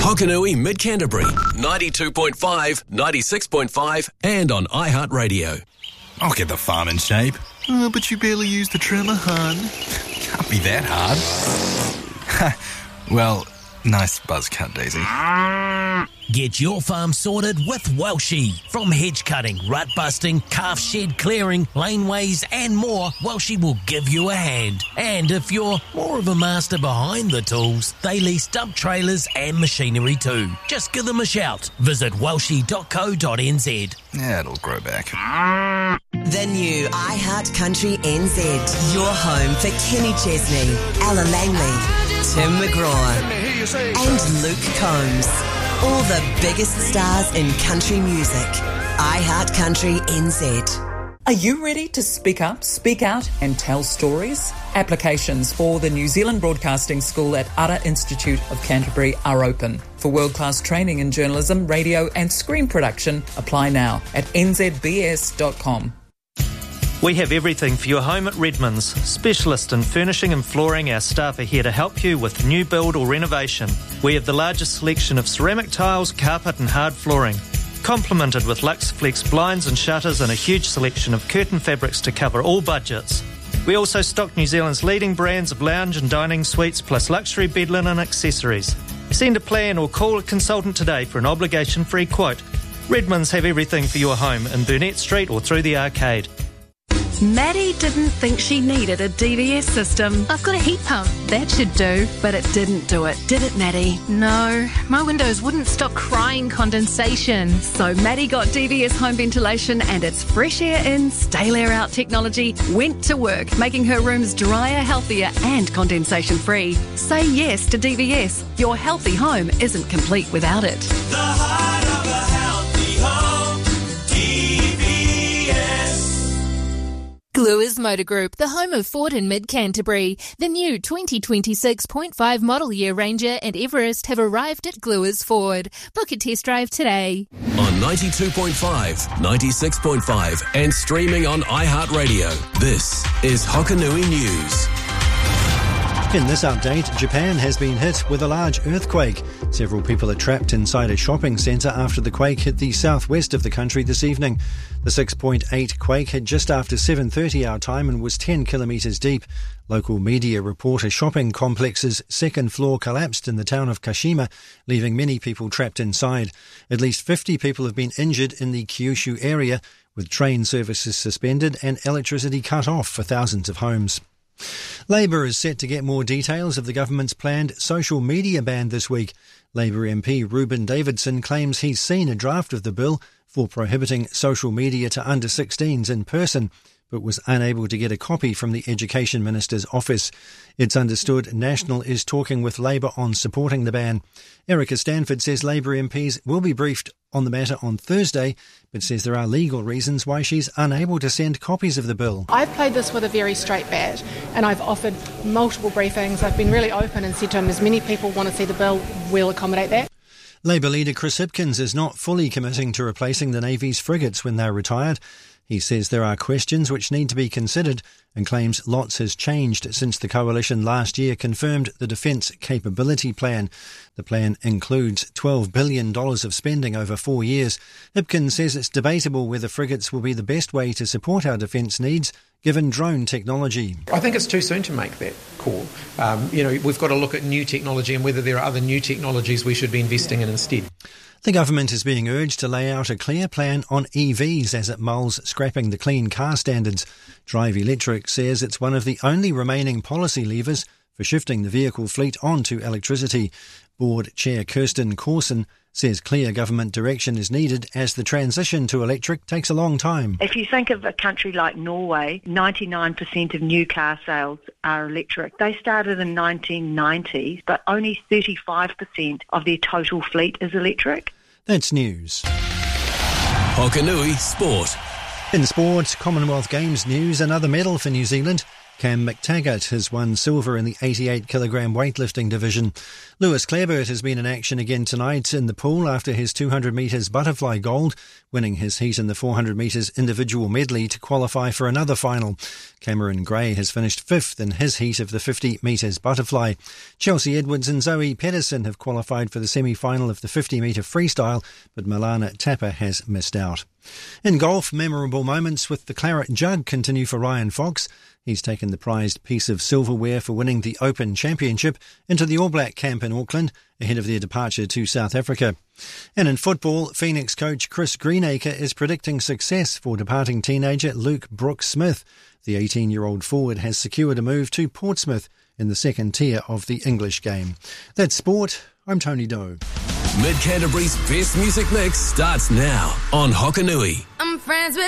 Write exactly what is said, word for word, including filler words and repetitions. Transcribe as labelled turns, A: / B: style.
A: Hokanui Mid-Canterbury, ninety-two point five, ninety-six point five and on iHeartRadio.
B: I'll get the farm in shape. Oh, but you barely use the trimmer, hon. Can't be that hard. Well, nice buzz cut, Daisy.
C: Get your farm sorted with Welshie. From hedge cutting, rut busting, calf shed clearing, laneways and more, Welshie will give you a hand. And if you're more of a master behind the tools, they lease dump trailers and machinery too. Just give them a shout. Visit welshie dot co dot n z.
B: Yeah, it'll grow back.
D: The new iHeart Country N Z. Your home for Kenny Chesney, Ella Langley, Tim McGraw and Luke Combs. All the biggest stars in country music. iHeart Country N Z.
E: Are you ready to speak up, speak out and tell stories? Applications for the New Zealand Broadcasting School at Ara Institute of Canterbury are open. For world-class training in journalism, radio and screen production, apply now at n z b s dot com.
F: We have everything for your home at Redmond's. Specialist in furnishing and flooring, our staff are here to help you with new build or renovation. We have the largest selection of ceramic tiles, carpet and hard flooring, complemented with Lux Flex blinds and shutters and a huge selection of curtain fabrics to cover all budgets. We also stock New Zealand's leading brands of lounge and dining suites plus luxury bed linen and accessories. Send a plan or call a consultant today for an obligation-free quote. Redmond's have everything for your home in Burnett Street or through the arcade.
G: Maddie didn't think she needed a D V S system.
H: I've got a heat pump. That should do.
G: But it didn't do it, did it, Maddie?
H: No, my windows wouldn't stop crying condensation.
G: So Maddie got D V S home ventilation and its fresh air in, stale air out technology went to work, making her rooms drier, healthier and condensation free. Say yes to D V S. Your healthy home isn't complete without it.
I: The heart of a healthy home, D V S.
J: Gluers Motor Group, the home of Ford in Mid-Canterbury. The new twenty twenty-six point five model year Ranger and Everest have arrived at Gluers Ford. Book a test drive today.
A: On ninety-two point five, ninety-six point five and streaming on iHeartRadio. This is Hokanui News.
K: In this update, Japan has been hit with a large earthquake. Several people are trapped inside a shopping centre after the quake hit the southwest of the country this evening. The six point eight quake hit just after seven thirty our time and was ten kilometres deep. Local media report a shopping complex's second floor collapsed in the town of Kashima, leaving many people trapped inside. At least fifty people have been injured in the Kyushu area, with train services suspended and electricity cut off for thousands of homes. Labour is set to get more details of the government's planned social media ban this week. Labour M P Reuben Davidson claims he's seen a draft of the bill for prohibiting social media to under sixteens in person, but was unable to get a copy from the Education Minister's office. It's understood National is talking with Labour on supporting the ban. Erica Stanford says Labour M Ps will be briefed on the matter on Thursday, but says there are legal reasons why she's unable to send copies of the bill.
L: I've played this with a very straight bat, and I've offered multiple briefings. I've been really open and said to him, as many people want to see the bill, we'll accommodate that.
K: Labour leader Chris Hipkins is not fully committing to replacing the Navy's frigates when they're retired. He says there are questions which need to be considered and claims lots has changed since the coalition last year confirmed the Defence Capability Plan. The plan includes twelve billion dollars of spending over four years. Hipkins says it's debatable whether frigates will be the best way to support our defence needs given drone technology.
M: I think it's too soon to make that call. Um, you know, we've got to look at new technology and whether there are other new technologies we should be investing in instead.
K: The government is being urged to lay out a clear plan on E Vs as it mulls scrapping the clean car standards. Drive Electric says it's one of the only remaining policy levers for shifting the vehicle fleet onto electricity. Board Chair Kirsten Corson says clear government direction is needed as the transition to electric takes a long time.
N: If you think of a country like Norway, ninety-nine percent of new car sales are electric. They started in nineteen ninety, but only thirty-five percent of their total fleet is electric.
K: That's news.
A: Hokanui Sport.
K: In sport, Commonwealth Games news, another medal for New Zealand. Cam McTaggart has won silver in the eighty-eight kilogram weightlifting division. Lewis Clareburt has been in action again tonight in the pool after his two hundred metres butterfly gold, winning his heat in the four hundred metres individual medley to qualify for another final. Cameron Gray has finished fifth in his heat of the fifty metres butterfly. Chelsea Edwards and Zoe Pedersen have qualified for the semi-final of the fifty metre freestyle, but Milana Tapper has missed out. In golf, memorable moments with the Claret Jug continue for Ryan Fox. He's taken the prized piece of silverware for winning the Open Championship into the All Black camp in Auckland ahead of their departure to South Africa. And in football, Phoenix coach Chris Greenacre is predicting success for departing teenager Luke Brooks-Smith. The eighteen-year-old forward has secured a move to Portsmouth in the second tier of the English game. That's sport. I'm Tony Doe.
A: Mid Canterbury's best music mix starts now on Hokanui.
O: I'm friends with